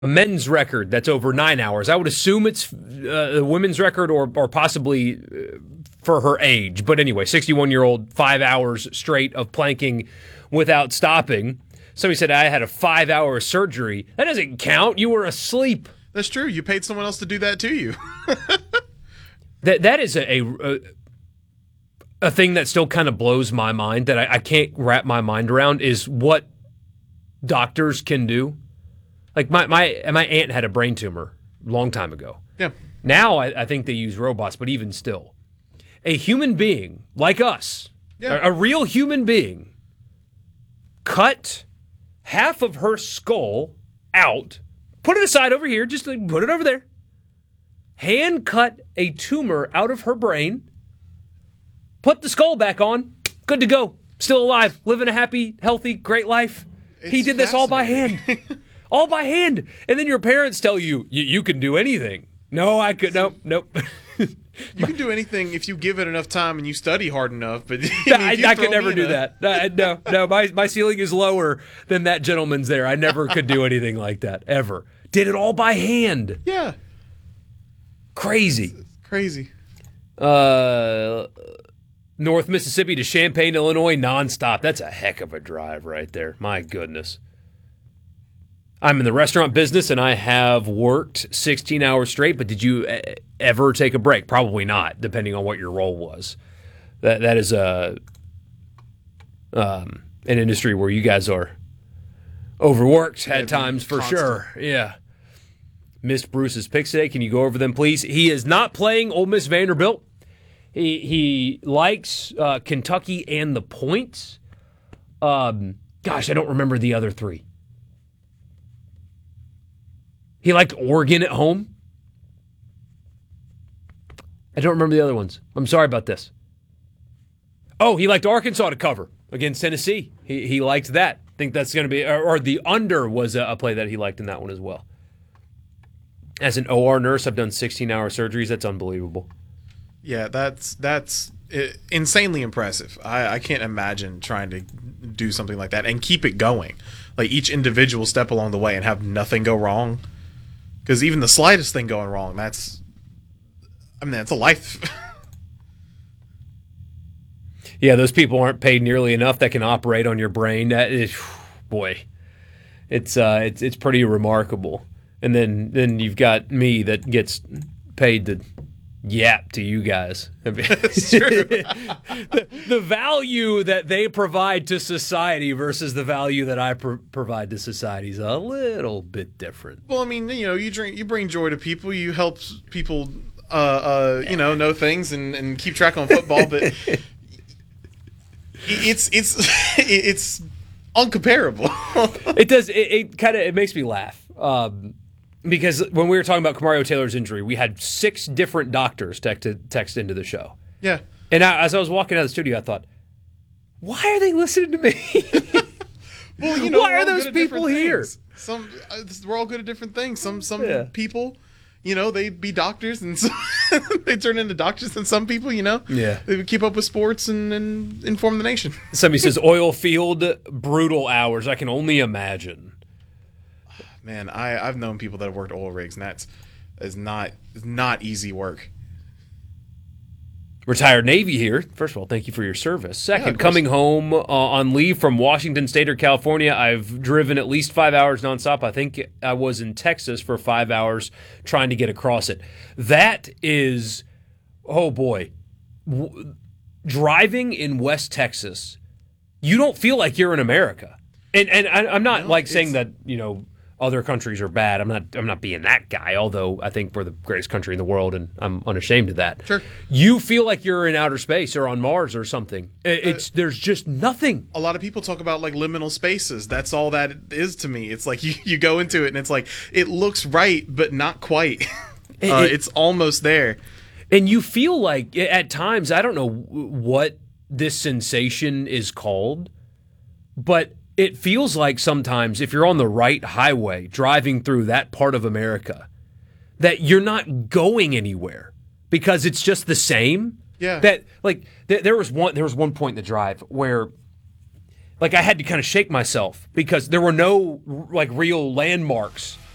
a men's record that's over 9 hours. I would assume it's a women's record or possibly for her age. But anyway, 61-year-old, 5 hours straight of planking without stopping. Somebody said I had a 5-hour surgery. That doesn't count. You were asleep. That's true. You paid someone else to do that to you. That is a thing that still kind of blows my mind that I can't wrap my mind around is what doctors can do. Like my aunt had a brain tumor a long time ago. Yeah. Now I think they use robots, but even still, a human being like us, a real human being, cut half of her skull out, put it aside over here, just put it over there, hand cut a tumor out of her brain, put the skull back on, good to go, still alive, living a happy, healthy, great life. He did this all by hand. All by hand. And then your parents tell you, you can do anything. No, I could. Nope. You can do anything if you give it enough time and you study hard enough. But I could never do that. No. My ceiling is lower than that gentleman's there. I never could do anything like that, ever. Did it all by hand. Yeah. Crazy. Crazy. North Mississippi to Champaign, Illinois, nonstop. That's a heck of a drive right there. My goodness. I'm in the restaurant business, and I have worked 16 hours straight, but did you ever take a break? Probably not, depending on what your role was. That is an industry where you guys are overworked at times, for sure. Yeah. Missed Bruce's picks today. Can you go over them, please? He is not playing Ole Miss Vanderbilt. He likes Kentucky and the points. Gosh, I don't remember the other three. He liked Oregon at home. I don't remember the other ones. I'm sorry about this. Oh, he liked Arkansas to cover against Tennessee. He liked that. I think that's going to be, or the under was a play that he liked in that one as well. As an OR nurse, I've done 16-hour surgeries. That's unbelievable. Yeah, that's insanely impressive. I can't imagine trying to do something like that and keep it going. Like each individual step along the way and have nothing go wrong. Because even the slightest thing going wrong, that's a life. Yeah, those people aren't paid nearly enough that can operate on your brain. That is, boy, it's pretty remarkable. And then you've got me that gets paid to yap to you guys. That's true. the value that they provide to society versus the value that I provide to society is a little bit different. Well, I mean, you bring joy to people. You help people, know things and keep track on football. But it's uncomparable. It does. It makes me laugh. Because when we were talking about Kamario Taylor's injury, we had 6 different doctors text into the show. Yeah. And as I was walking out of the studio, I thought, why are they listening to me? Well, why are those people here? We're all good at different things. Some people, they be doctors and they turn into doctors, and some people, they keep up with sports and inform the nation. Somebody says oil field, brutal hours. I can only imagine. Man, I've known people that have worked oil rigs, and that is not easy work. Retired Navy here. First of all, thank you for your service. Second, coming home on leave from Washington State or California, I've driven at least 5 hours nonstop. I think I was in Texas for 5 hours trying to get across it. That is, oh boy, driving in West Texas, you don't feel like you're in America. And I'm not saying that, other countries are bad. I'm not being that guy, although I think we're the greatest country in the world, and I'm unashamed of that. Sure. You feel like you're in outer space or on Mars or something. There's just nothing. A lot of people talk about like liminal spaces. That's all that is to me. It's like you go into it and it's like it looks right, but not quite. It's almost there. And you feel like at times, I don't know what this sensation is called, but it feels like sometimes if you're on the right highway driving through that part of America, that you're not going anywhere because it's just the same. Yeah. That there was one point in the drive where I had to kind of shake myself because there were no real landmarks